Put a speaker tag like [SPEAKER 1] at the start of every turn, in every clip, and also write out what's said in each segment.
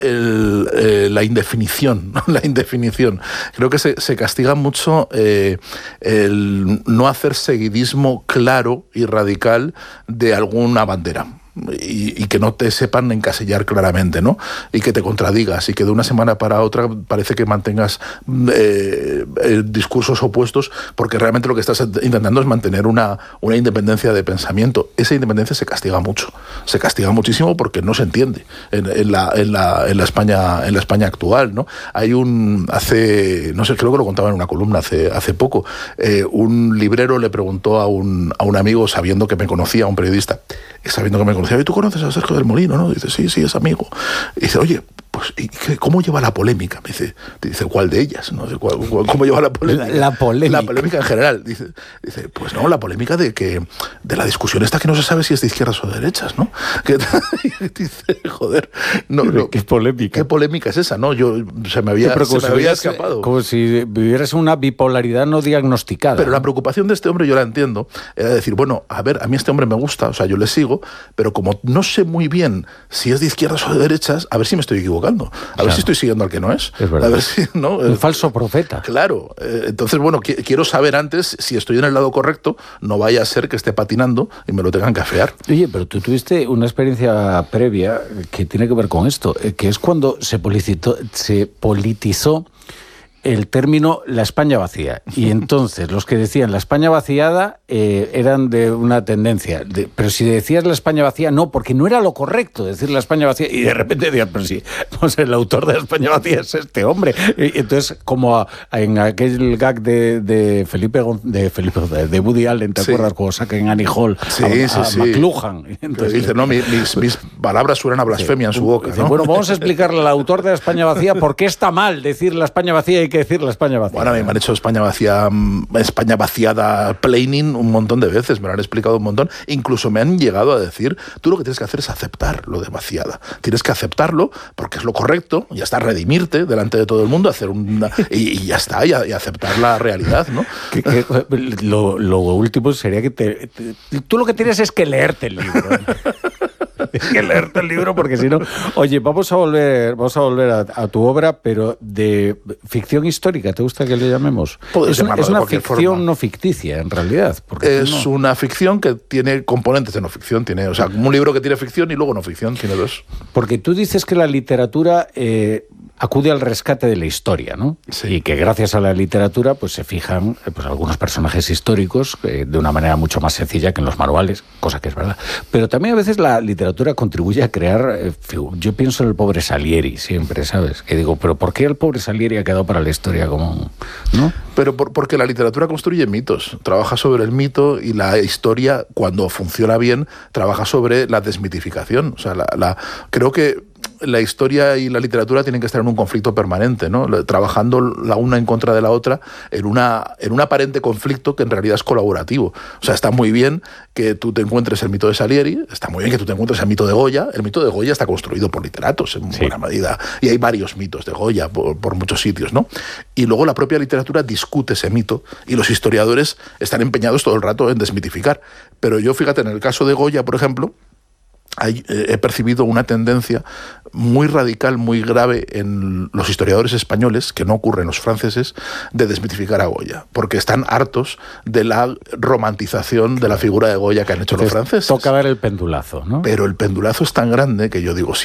[SPEAKER 1] la indefinición, ¿no? La indefinición. Creo que se castiga mucho el no hacer seguidismo claro y radical de alguna bandera. Y que no te sepan encasillar claramente, ¿no? Y que te contradigas y que de una semana para otra parece que mantengas discursos opuestos, porque realmente lo que estás intentando es mantener una independencia de pensamiento. Esa independencia se castiga mucho, se castiga muchísimo porque no se entiende en la España actual, ¿no? Hay no sé, creo que lo contaba en una columna hace poco, un librero le preguntó a un amigo, sabiendo que me conocía, un periodista, sabiendo que me conocía, ¿y tú conoces a Sergio del Molino, no? Dice, sí, es amigo. Y dice, oye, pues, ¿cómo lleva la polémica? Me dice, ¿cuál de ellas? ¿No? ¿Cómo lleva la polémica?
[SPEAKER 2] La polémica.
[SPEAKER 1] La polémica en general. Dice, pues no, la polémica de la discusión esta que no se sabe si es de izquierdas o de derechas, ¿no? Dice, joder, no.
[SPEAKER 2] ¿Qué polémica?
[SPEAKER 1] ¿Qué polémica es esa? No, se me había escapado.
[SPEAKER 2] Como si vivieras una bipolaridad no diagnosticada.
[SPEAKER 1] Pero la preocupación de este hombre, yo la entiendo, era decir, bueno, a ver, a mí este hombre me gusta, o sea, yo le sigo, pero como no sé muy bien si es de izquierdas o de derechas, a ver si me estoy equivocando. A ver si estoy siguiendo al que no es.
[SPEAKER 2] Es verdad.
[SPEAKER 1] A ver si, ¿no?
[SPEAKER 2] Un falso profeta.
[SPEAKER 1] Claro. Entonces, bueno, quiero saber antes si estoy en el lado correcto, no vaya a ser que esté patinando y me lo tengan que afear.
[SPEAKER 2] Oye, pero tú tuviste una experiencia previa que tiene que ver con esto, que es cuando se politizó el término la España vacía. Y entonces los que decían la España vaciada eran de una tendencia. Pero si decías la España vacía, no, porque no era lo correcto decir la España vacía. Y de repente decían, pero sí, pues el autor de la España vacía es este hombre. Y entonces, como en aquel gag de Woody Allen, ¿te acuerdas? Cuando sacan Annie Hall a McLuhan. Entonces,
[SPEAKER 1] dice, no, mis palabras suenan a blasfemia en su boca, ¿no?
[SPEAKER 2] Dice, bueno, vamos a explicarle al autor de la España vacía por qué está mal decir la España vacía y que decir la España vacía.
[SPEAKER 1] Bueno, me han hecho España vaciada planning un montón de veces, me lo han explicado un montón, incluso me han llegado a decir, tú lo que tienes que hacer es aceptar lo de vaciada, tienes que aceptarlo porque es lo correcto, ya está, redimirte delante de todo el mundo, hacer y ya está, y aceptar la realidad, ¿no?
[SPEAKER 2] Lo último sería que tú lo que tienes es que leerte el libro. Tienes que leerte el libro porque si no... Oye, vamos a volver a tu obra, pero de ficción histórica, ¿te gusta que le llamemos? Es una ficción no ficticia, en realidad.
[SPEAKER 1] Es una ficción que tiene componentes de no ficción. O sea, un libro que tiene ficción y luego no ficción, tiene dos.
[SPEAKER 2] Porque tú dices que la literatura acude al rescate de la historia, ¿no?
[SPEAKER 1] Sí.
[SPEAKER 2] Y que gracias a la literatura pues se fijan algunos personajes históricos de una manera mucho más sencilla que en los manuales, cosa que es verdad. Pero también a veces la literatura contribuye a crear... yo pienso en el pobre Salieri siempre, ¿sabes? Que digo, ¿pero por qué el pobre Salieri ha quedado para la historia común? ¿No?
[SPEAKER 1] Pero porque la literatura construye mitos, trabaja sobre el mito, y la historia, cuando funciona bien, trabaja sobre la desmitificación. O sea, creo que la historia y la literatura tienen que estar en un conflicto permanente, ¿no? Trabajando la una en contra de la otra en un aparente conflicto que en realidad es colaborativo. O sea, está muy bien que tú te encuentres el mito de Salieri, está muy bien que tú te encuentres el mito de Goya. El mito de Goya está construido por literatos en buena medida, y hay varios mitos de Goya por muchos sitios, ¿no? Y luego la propia literatura discute ese mito, y los historiadores están empeñados todo el rato en desmitificar. Pero yo, fíjate, en el caso de Goya, por ejemplo, he percibido una tendencia muy radical, muy grave en los historiadores españoles, que no ocurre en los franceses, de desmitificar a Goya, porque están hartos de la romantización de la figura de Goya que han hecho los franceses.
[SPEAKER 2] Toca dar el pendulazo, ¿no?
[SPEAKER 1] Pero el pendulazo es tan grande que yo digo, si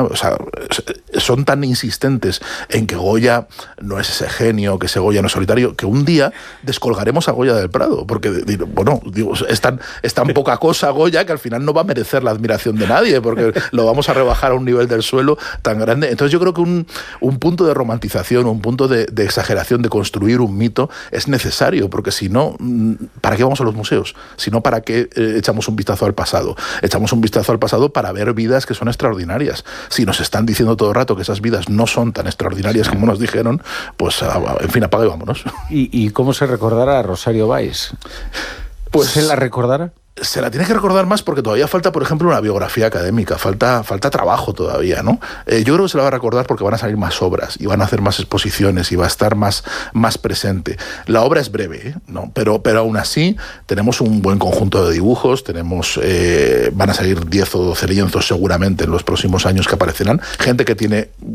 [SPEAKER 1] son tan insistentes en que Goya no es ese genio, que ese Goya no es solitario, que un día descolgaremos a Goya del Prado, porque es tan poca cosa Goya que al final no va a merecer la admiración de nadie, porque lo vamos a rebajar a un nivel del suelo tan grande. Entonces yo creo que un punto de romantización, un punto de exageración, de construir un mito, es necesario, porque si no, ¿para qué vamos a los museos? Si no, ¿para qué echamos un vistazo al pasado? Echamos un vistazo al pasado para ver vidas que son extraordinarias. Si nos están diciendo todo el rato que esas vidas no son tan extraordinarias como nos dijeron, pues en fin, apaga y vámonos.
[SPEAKER 2] ¿Y cómo se recordará a Rosario Báez?
[SPEAKER 1] Pues
[SPEAKER 2] ¿se la recordará?
[SPEAKER 1] se la tiene que recordar más porque todavía falta, por ejemplo, una biografía académica, falta trabajo todavía, ¿no? Yo creo que se la va a recordar porque van a salir más obras y van a hacer más exposiciones y va a estar más presente. La obra es breve, ¿no? Pero aún así tenemos un buen conjunto de dibujos, van a salir 10 o 12 lienzos seguramente en los próximos años que aparecerán, gente que tiene